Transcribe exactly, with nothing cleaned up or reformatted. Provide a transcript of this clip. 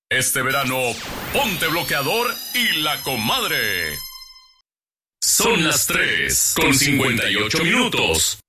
Este verano, ponte bloqueador y la comadre. Son las tres con cincuenta y ocho minutos.